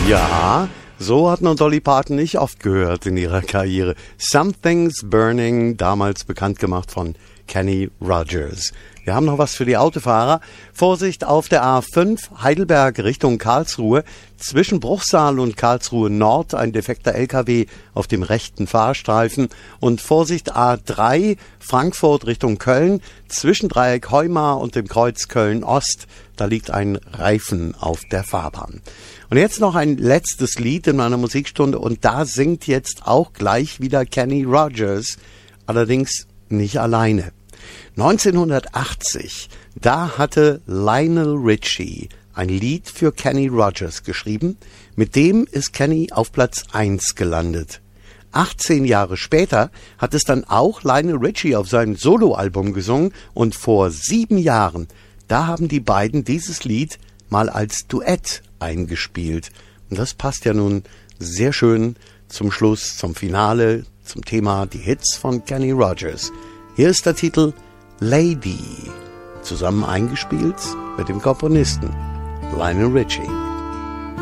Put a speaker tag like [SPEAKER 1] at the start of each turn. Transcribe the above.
[SPEAKER 1] Ja, so hat man Dolly Parton nicht oft gehört in ihrer Karriere. Something's Burning, damals bekannt gemacht von Kenny Rogers. Wir haben noch was für die Autofahrer. Vorsicht auf der A5 Heidelberg Richtung Karlsruhe. Zwischen Bruchsal und Karlsruhe Nord ein defekter LKW auf dem rechten Fahrstreifen. Und Vorsicht A3 Frankfurt Richtung Köln. Zwischen Dreieck Heumar und dem Kreuz Köln Ost. Da liegt ein Reifen auf der Fahrbahn. Und jetzt noch ein letztes Lied in meiner Musikstunde. Und da singt jetzt auch gleich wieder Kenny Rogers. Allerdings nicht alleine. 1980, da hatte Lionel Richie ein Lied für Kenny Rogers geschrieben. Mit dem ist Kenny auf Platz 1 gelandet. 18 Jahre später hat es dann auch Lionel Richie auf seinem Soloalbum gesungen. Und vor 7 Jahren, da haben die beiden dieses Lied mal als Duett eingespielt. Und das passt ja nun sehr schön zum Schluss, zum Finale, zum Thema die Hits von Kenny Rogers. Hier ist der Titel Lady, zusammen eingespielt mit dem Komponisten Lionel Richie.